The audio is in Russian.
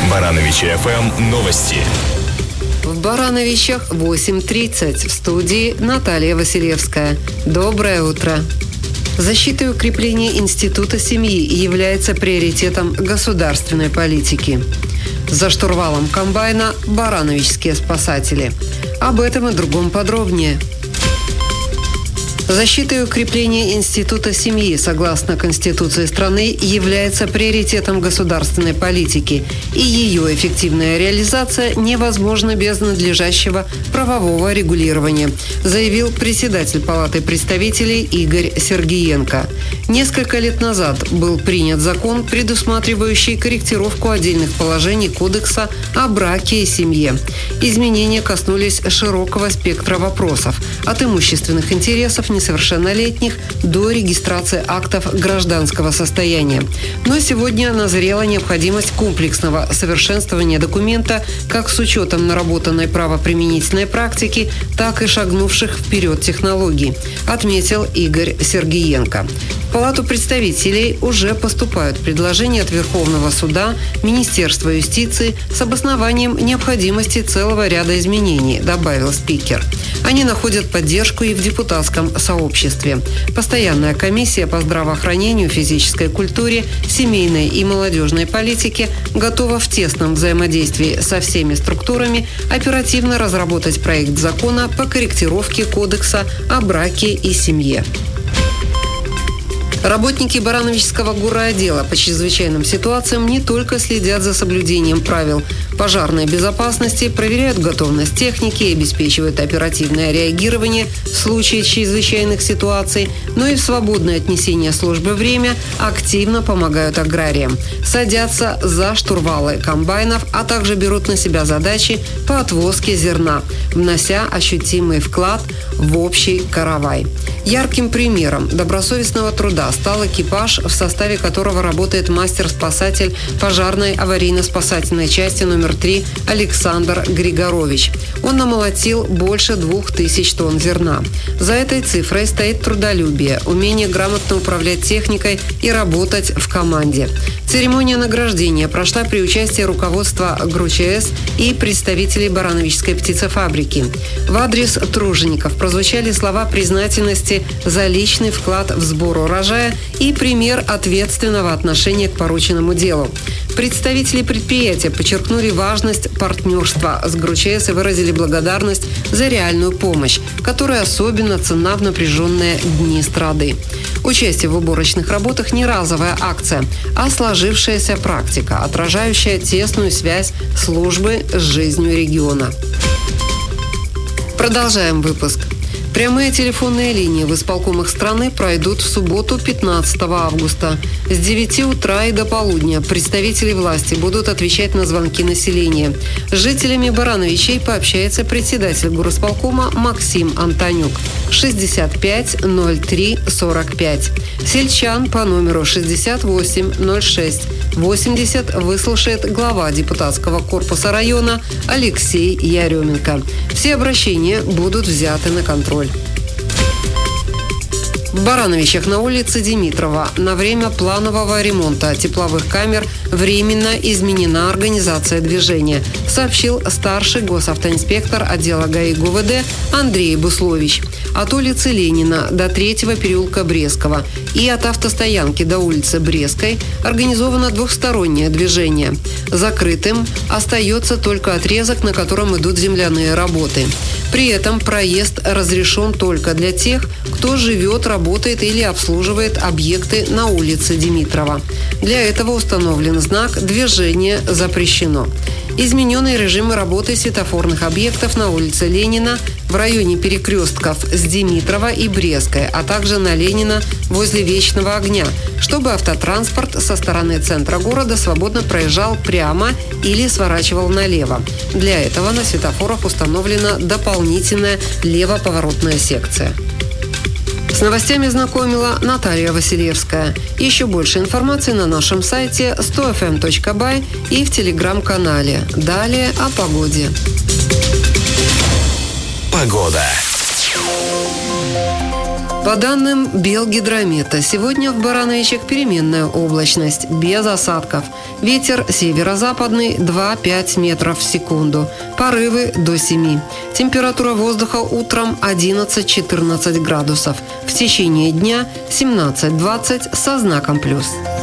Барановичи ФМ новости. В Барановичах 8:30. В студии Наталья Василевская. Доброе утро. Защита и укрепление института семьи является приоритетом государственной политики. За штурвалом комбайна барановичские спасатели. Об этом и другом подробнее. Защита и укрепление института семьи, согласно Конституции страны, является приоритетом государственной политики, и ее эффективная реализация невозможна без надлежащего правового регулирования, заявил председатель Палаты представителей Игорь Сергиенко. Несколько лет назад был принят закон, предусматривающий корректировку отдельных положений Кодекса о браке и семье. Изменения коснулись широкого спектра вопросов, от имущественных интересов несовершеннолетних до регистрации актов гражданского состояния. Но сегодня назрела необходимость комплексного совершенствования документа как с учетом наработанной правоприменительной практики, так и шагнувших вперед технологий, отметил Игорь Сергиенко. В Палату представителей уже поступают предложения от Верховного суда, Министерства юстиции с обоснованием необходимости целого ряда изменений, добавил спикер. Они находят поддержку и в депутатском сообществе. Постоянная комиссия по здравоохранению, физической культуре, семейной и молодежной политике готова в тесном взаимодействии со всеми структурами оперативно разработать проект закона по корректировке Кодекса о браке и семье. Работники Барановичского горотдела по чрезвычайным ситуациям не только следят за соблюдением правил пожарной безопасности, проверяют готовность техники и обеспечивают оперативное реагирование в случае чрезвычайных ситуаций, но и в свободное от несения службы время активно помогают аграриям, садятся за штурвалы комбайнов, а также берут на себя задачи по отвозке зерна, внося ощутимый вклад в общий каравай. Ярким примером добросовестного труда стал экипаж, в составе которого работает мастер-спасатель пожарной аварийно-спасательной части номер 3 Александр Григорович. Он намолотил больше 2000 тонн зерна. За этой цифрой стоит трудолюбие, умение грамотно управлять техникой и работать в команде. Церемония награждения прошла при участии руководства ГРУЧС и представителей Барановичской птицефабрики. В адрес тружеников прозвучали слова признательности за личный вклад в сбор урожая и пример ответственного отношения к порученному делу. Представители предприятия подчеркнули важность партнерства с ГРУЧС и выразили благодарность за реальную помощь, которая особенно ценна в напряженные дни страды. Участие в уборочных работах не разовая акция, а сложившаяся практика, отражающая тесную связь службы с жизнью региона. Продолжаем выпуск. Прямые телефонные линии в исполкомах страны пройдут в субботу 15 августа. С 9 утра и до полудня представители власти будут отвечать на звонки населения. С жителями Барановичей пообщается председатель горосполкома Максим Антонюк. 65 03 45. Сельчан по номеру 68 06 80 выслушает глава депутатского корпуса района Алексей Яременко. Все обращения будут взяты на контроль. В Барановичах на улице Димитрова на время планового ремонта тепловых камер временно изменена организация движения, сообщил старший госавтоинспектор отдела ГАИ ГУВД Андрей Буслович. От улицы Ленина до 3-го переулка Брестского и от автостоянки до улицы Брестской организовано двухстороннее движение. Закрытым остается только отрезок, на котором идут земляные работы. При этом проезд разрешен только для тех, кто живет, работает или обслуживает объекты на улице Димитрова. Для этого установлен знак «Движение запрещено». Изменены режимы работы светофорных объектов на улице Ленина, в районе перекрестков с Димитрова и Брестской, а также на Ленина возле Вечного огня, чтобы автотранспорт со стороны центра города свободно проезжал прямо или сворачивал налево. Для этого на светофорах установлена дополнительная левоповоротная секция. С новостями знакомила Наталья Василевская. Еще больше информации на нашем сайте 100fm.by и в телеграм-канале. Далее о погоде. Погода. По данным Белгидромета, сегодня в Барановичах переменная облачность, без осадков. Ветер северо-западный 2-5 метров в секунду. Порывы до 7. Температура воздуха утром 11-14 градусов. В течение дня 17-20 со знаком плюс.